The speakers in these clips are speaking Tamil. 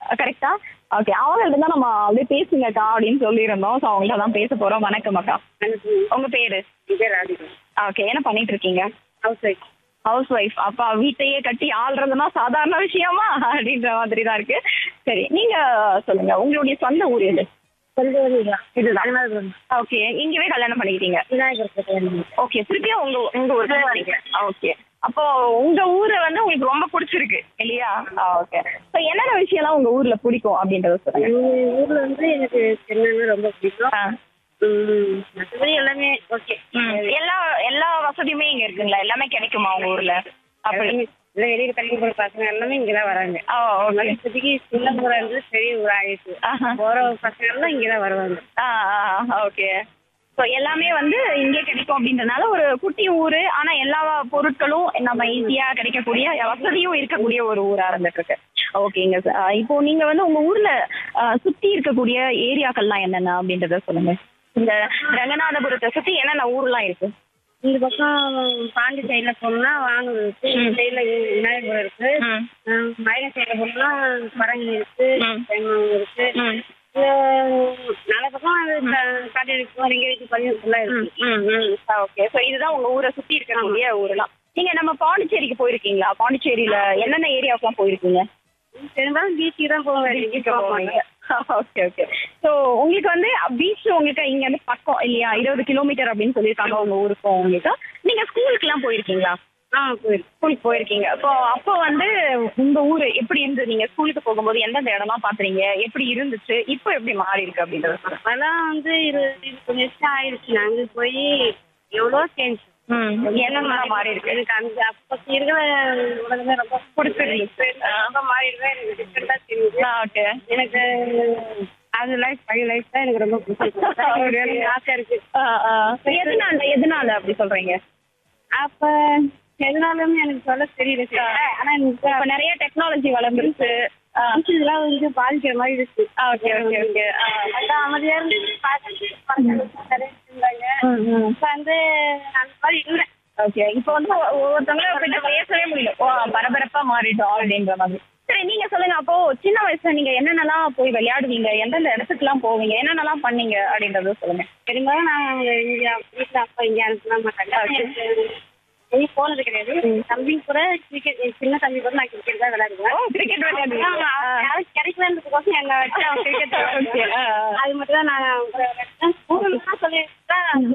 கரெக்ட்டா? ஓகே. அவங்கள்ட்ட தான் நம்ம அப்படியே பேசுங்கக்கா அப்படின்னு சொல்லியிருந்தோம். ஸோ அவங்கள்ட்ட தான் பேச போறோம். வணக்கம் அக்கா. உங்க பேரு? ஓகே. என்ன பண்ணிட்டு இருக்கீங்க? House wife. அப்ப வீட்டையே கட்டி ஆள்றதுன்னா சாதாரண விஷயமா? அப்படின்ற மாதிரி தான் இருக்கு. சரி. நீங்க சொல்லுங்க. உங்களுடைய சொந்த ஊர் எது? இதுதான். ஓகே. இங்கவே கல்யாணம் பண்ணிக்கிட்டீங்க. ஓகே. திருப்பியும் உங்க உங்க ஊருக்கு வரீங்க. ஓகே. அப்போ உங்க ஊர வந்து உங்களுக்கு ரொம்ப புடிச்சிருக்கு இல்லையா? ஓகே. ஸோ என்னென்ன விஷயம்லாம் உங்க ஊர்ல பிடிக்கும் அப்படின்றத சொல்லுங்க. ஊர்ல வந்து எனக்கு சென்னைன்னா ரொம்ப பிடிக்கும். ஆ. மற்றபடி எல்லாமே ஓகே. எல்லா எல்லா வசதியுமே இங்க இருக்குங்களா? எல்லாமே கிடைக்குமா உங்க ஊர்ல? அப்படி. இல்லை வெளியில தள்ளி போகிற பசங்க எல்லாமே இங்கதான் வராங்க. ஓ, ஓகே. இப்போதைக்கு சின்ன ஊரா இருந்து பெரிய ஊரா ஆயிடுச்சு. ஆஹா. போற பசங்க எல்லாம் இங்கதான் வருவாங்க. ஓகே. ஸோ எல்லாமே வந்து இங்கே கிடைக்கும் அப்படின்றனால ஒரு குட்டி ஊரு. ஆனா எல்லா பொருட்களும் நம்ம ஈஸியா கிடைக்கக்கூடிய வசதியும் இருக்கக்கூடிய ஒரு ஊரா இருந்துட்டு இருக்கு. ஓகேங்க சார். இப்போ நீங்க வந்து உங்க ஊர்ல சுத்தி இருக்கக்கூடிய ஏரியாக்கள்லாம் என்னென்ன அப்படின்றத சொல்லுங்க. இந்த ரங்கநாதபுரத்தை சுத்தி என்னென்ன ஊர்லாம் இருக்கு? இந்த பக்கம் பாண்டி சைட்ல போனோம்னா வானூர் இருக்கு. இந்த சைட்ல விநாயகபுரம் இருக்கு. மயிலை சைட்ல போனோம்னா பரங்கி இருக்கு. தென்மங்கலம் இருக்கு. நாலு பக்கம் காட்டு இருக்கு. ரிங்கேஜ் பதினெட்டுலாம் இருக்கு. ஓகே. ஸோ இதுதான் உங்க ஊரை சுத்தி இருக்கக்கூடிய ஊரெல்லாம். நீங்க நம்ம பாண்டிச்சேரிக்கு போயிருக்கீங்களா? பாண்டிச்சேரியில என்னென்ன ஏரியாவுக்குலாம் போயிருக்கீங்க? பெரும்பாலும் பீச்சுக்கு தான் போவாங்க. Okay, okay. ஸோ உங்களுக்கு வந்து பீச் உங்களுக்கு இங்க இருந்து பக்கம் இல்லையா? 20 கிலோமீட்டர் அப்படின்னு சொல்லியிருக்காங்க உங்க ஊருக்கும் உங்களுக்கு. நீங்க ஸ்கூலுக்குலாம் போயிருக்கீங்களா? போயிருக்கு. ஸ்கூலுக்கு போயிருக்கீங்க. அப்போ வந்து உங்க ஊரு எப்படி இருந்தது? நீங்க ஸ்கூலுக்கு போகும்போது எந்தெந்த இடம்லாம் பாக்குறீங்க? எப்படி இருந்துச்சு? இப்போ எப்படி மாறி இருக்கு அப்படின்றது சொல்லுங்க. அதெல்லாம் வந்து 20 வருஷம் ஆயிடுச்சு. நாங்க போய் எவ்வளோ சேஞ்ச். என்னென்ன மாறி இருக்கு? எனக்கு அந்த அப்போ இருக்கிற உலகமே ரொம்ப பிடிச்சிருக்கு. ரொம்ப மாறிடுவேன். எனக்கு டிஃப்ரெண்டா தெரியுது. ஓகே. எனக்கு அது லைஃப் பழைய லைஃப் தான் எனக்கு ரொம்ப பிடிச்சிருக்கு. ஆசை இருக்கு. எதனால அப்படி சொல்றீங்க? அப்ப எதனாலும் எனக்கு சொல்ல தெரியல சார். ஆனா எனக்கு இப்ப நிறைய டெக்னாலஜி வளர்ந்துருச்சு. இதெல்லாம் வந்து பாதிக்கிற மாதிரி இருக்கு. Okay, okay, okay. அதான் அமைதியா இருந்து வந்து அந்த மாதிரி இல்லை. ஓகே. இப்போ வந்து ஒவ்வொருத்தவங்களும் கிட்ட பேசவே முடியல. பரபரப்பா மாறிட்டோம் அப்படின்ற மாதிரி. சரி, நீங்க சொல்லுங்க. அப்போ சின்ன வயசுல நீங்க என்னென்னலாம் போய் விளையாடுவீங்க? எந்தெந்த இடத்துக்குலாம் போவீங்க? என்னென்னலாம் பண்ணீங்க அப்படின்றத சொல்லுங்க. பெரும்பாலும் நான் இங்க வீட்டுல அப்பா இங்க அனுப்ப மாட்டாங்க. எங்கேயும் போனது கிடையாது. தம்பி கூட கிரிக்கெட், சின்ன தம்பி கூட நான் கிரிக்கெட் தான் விளையாடுவேன். கிரிக்கெட் விளையாடுவீங்க? கிடைக்கலன்றதுக்கோசம் என்ன வச்சு அவன் கிரிக்கெட் அது மட்டும் தான் நான் விளையாடுவேன். ஸ்கூல்லாம் சொல்லிட்டு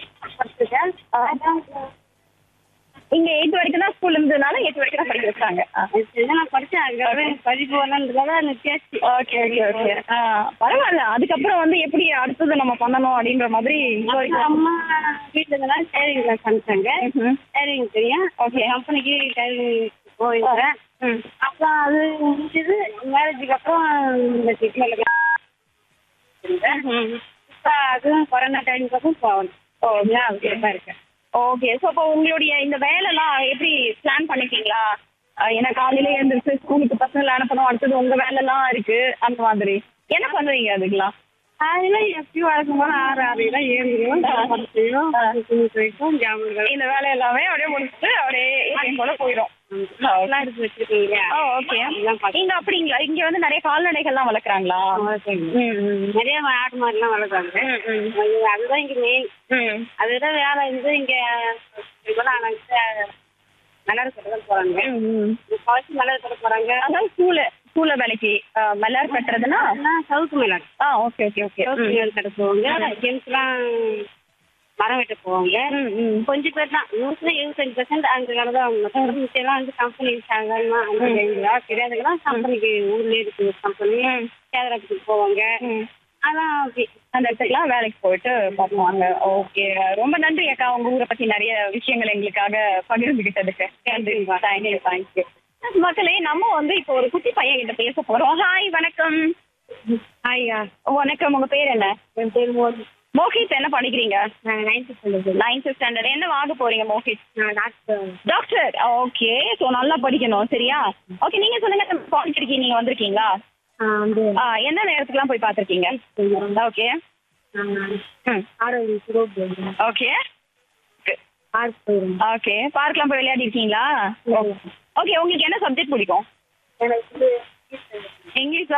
இங்க 8 வரைக்கும் தான் ஸ்கூல் இருந்ததுனால 8 வரைக்கும் தான் படிக்க வச்சாங்க. நான் படிச்சேன். அதுக்கப்புறம் படிப்பு வரலன்றதால எனக்கு பேச்சு. Okay, okay, okay. பரவாயில்ல. அதுக்கப்புறம் வந்து எப்படி அடுத்தது நம்ம பண்ணணும் அப்படின்ற மாதிரி அம்மா வீட்டுல இருந்தாலும் டெய்லரிங் கிளாஸ் அனுப்பிச்சாங்க. டெய்லரிங் தெரியும். ஓகே. கம்பெனிக்கு டெய்லரிங் போயிருக்கேன். அப்புறம் அது முடிஞ்சது. மேரேஜுக்கு அப்புறம் இந்த சிக்னல் அதுவும் கொரோனா டைமுக்கு அப்புறம் போகணும். அப்படியே இருக்கேன். ஓகே. ஸோ அப்போ உங்களுடைய இந்த வேலைலாம் எப்படி பிளான் பண்ணிருக்கீங்களா? ஏன்னா காலையில எழுந்திரிச்சு ஸ்கூலுக்கு பசங்களை அனுப்பணும், அடுத்தது உங்க வேலைலாம் இருக்கு, அந்த மாதிரி என்ன பண்ணுவீங்க அதுக்கெல்லாம்? அதெல்லாம் எப்பயும் வழக்கம் போல 6:30 ஏழும் ஜாமுன்கள் இந்த வேலை எல்லாமே அப்படியே முடிச்சுட்டு அப்படியே போல போயிடும். எடுத்து வச்சிருக்கீங்க. ஓகே. நீங்க அப்படிங்களா? இங்க வந்து நிறைய கால்நடைகள்லாம் வளர்க்குறாங்களா? நிறைய ஆடு மாடுலாம் வளர்க்குறாங்க. அதுதான் இங்க மெயின். அதுதான் வேலை வந்து இங்க மலர் கட்ட தான் போறாங்க. மலர் கட்ட போறாங்க. அதான் ஸ்கூல வேலைக்கு மலர் கட்டுறதுன்னா சவுக்கு மலர். Okay, okay, okay. மலர் கட்ட போவாங்க. ஜென்ஸ்லாம் மரம் வெட்ட போவாங்க. கொஞ்சம் பேர் தான். 75% அந்த வேலை தான். எல்லாம் வந்து கம்பெனி தெரியாதுங்களாம். கம்பெனிக்கு ஊர்லேயே இருக்கு கம்பெனி. சேதராத்துக்கு போவாங்க. அதான் ஓகே. அந்த இடத்துக்குலாம் வேலைக்கு போயிட்டு பார்ப்பாங்க. ஓகே. ரொம்ப நன்றி அக்கா. உங்க ஊரை பத்தி நிறைய விஷயங்கள் எங்களுக்காக பகிர்ந்துகிட்டதுக்கு. தேங்க்யூ. மக்களே, நம்ம வந்து இப்போ ஒரு குட்டி பையன் கிட்ட பேச போறோம். ஹாய், வணக்கம். ஹாய்யா. வணக்கம். உங்க பேர் என்ன? என் பேர் மோஹித். என்ன படிக்கிறீங்க? நான் 9th ஸ்டாண்டர்ட். என்ன வாங்க போறீங்க மோஹித்? டாக்டர். ஓகே. ஸோ நல்லா படிக்கணும், சரியா? ஓகே. நீங்க சொல்லுங்க, பாண்டிச்சேரிக்கு நீங்க வந்திருக்கீங்களா? எந்த நேரத்துக்குலாம் போய் பார்த்துருக்கீங்க? ஓகே. Okay, okay. பார்க்லாம் போய் விளையாடி இருக்கீங்களா? ஓகே. உங்களுக்கு என்ன சப்ஜெக்ட் பிடிக்கும்? எனக்கு இங்கிலீஷ்